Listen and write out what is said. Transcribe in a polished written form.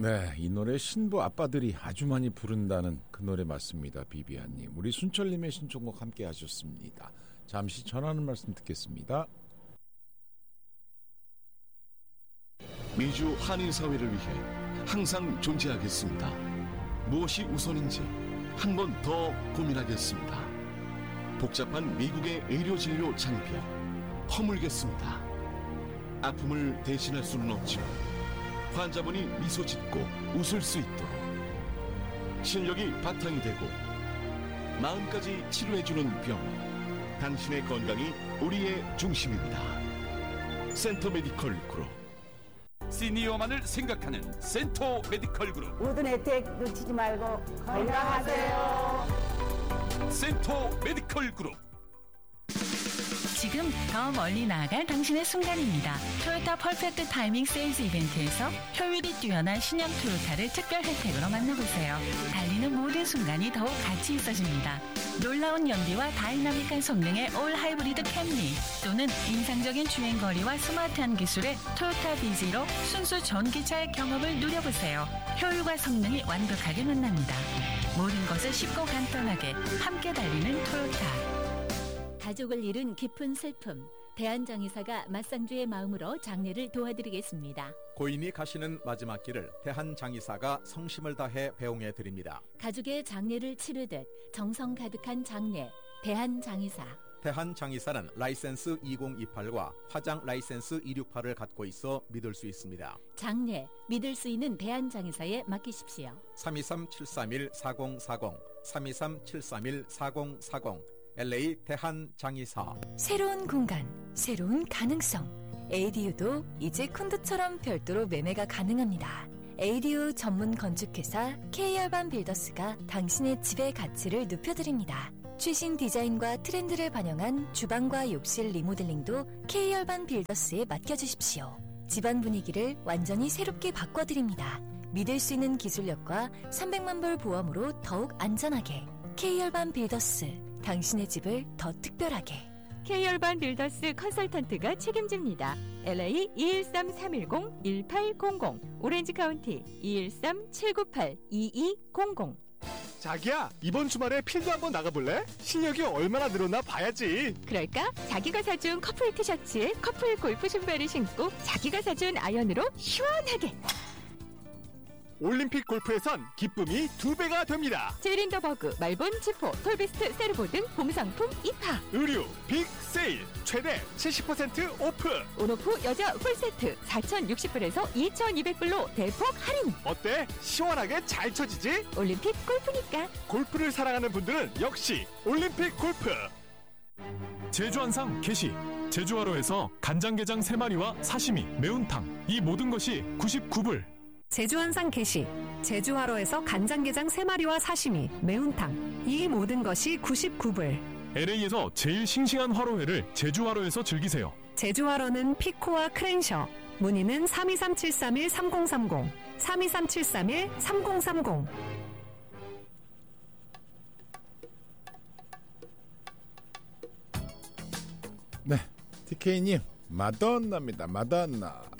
네, 이 노래 신부 아빠들이 아주 많이 부른다는 그 노래 맞습니다. 비비안님, 우리 순철님의 신청곡 함께 하셨습니다. 잠시 전하는 말씀 듣겠습니다. 미주 한인사회를 위해 항상 존재하겠습니다. 무엇이 우선인지 한 번 더 고민하겠습니다. 복잡한 미국의 의료진료 장벽 허물겠습니다. 아픔을 대신할 수는 없지만 환자분이 미소 짓고 웃을 수 있도록 실력이 바탕이 되고 마음까지 치료해주는 병원, 당신의 건강이 우리의 중심입니다. 센터 메디컬 그룹. 시니어만을 생각하는 센터 메디컬 그룹. 모든 혜택 놓치지 말고 건강하세요. 센터 메디컬 그룹. 지금 더 멀리 나아갈 당신의 순간입니다. 토요타 퍼펙트 타이밍 세일즈 이벤트에서 효율이 뛰어난 신형 토요타를 특별 혜택으로 만나보세요. 달리는 모든 순간이 더욱 가치 있어집니다. 놀라운 연비와 다이나믹한 성능의 올 하이브리드 캠리, 또는 인상적인 주행거리와 스마트한 기술의 토요타 비지로 순수 전기차의 경험을 누려보세요. 효율과 성능이 완벽하게 만납니다. 모든 것을 쉽고 간단하게 함께 달리는 토요타. 가족을 잃은 깊은 슬픔, 대한장의사가 맞상주의 마음으로 장례를 도와드리겠습니다. 고인이 가시는 마지막 길을 대한장의사가 성심을 다해 배웅해 드립니다. 가족의 장례를 치르듯 정성 가득한 장례, 대한장의사. 대한장의사는 라이센스 2028과 화장 라이센스 268을 갖고 있어 믿을 수 있습니다. 장례, 믿을 수 있는 대한장의사에 맡기십시오. 323-731-4040, 323-731-4040, LA 대한장의사. 새로운 공간, 새로운 가능성. ADU도 이제 콘도처럼 별도로 매매가 가능합니다. ADU 전문 건축회사 K열반 빌더스가 당신의 집의 가치를 높여드립니다. 최신 디자인과 트렌드를 반영한 주방과 욕실 리모델링도 K열반 빌더스에 맡겨주십시오. 집안 분위기를 완전히 새롭게 바꿔드립니다. 믿을 수 있는 기술력과 300만 불 보험으로 더욱 안전하게. K열반 빌더스, 당신의 집을 더 특별하게. K열반 빌더스 컨설턴트가 책임집니다. LA 213-310-1800, 오렌지 카운티 213-798-2200. 자기야, 이번 주말에 필드 한번 나가볼래? 실력이 얼마나 늘었나 봐야지. 그럴까? 자기가 사준 커플 티셔츠에 커플 골프 신발을 신고 자기가 사준 아이언으로 시원하게. 올림픽 골프에선 기쁨이 2배가 됩니다. 제린더버그, 말본, 지포, 톨비스트, 세르보 등 봄상품 입하. 의류 빅 세일 최대 70% 오프. 온오프 여자 풀세트 4,060불에서 2,200불로 대폭 할인. 어때? 시원하게 잘 쳐지지? 올림픽 골프니까. 골프를 사랑하는 분들은 역시 올림픽 골프. 제주 한상 게시, 제주화로에서 간장게장 3마리와 사시미, 매운탕, 이 모든 것이 99불. 제주한상 게시, 제주화로에서 간장게장 3마리와 사시미, 매운탕, 이 모든 것이 99불. LA에서 제일 싱싱한 화로회를 제주화로에서 즐기세요. 제주화로는 피코와 크랜셔. 문의는 323-731-3030, 323-731-3030. 네, TK님 마돈나입니다. 마돈나.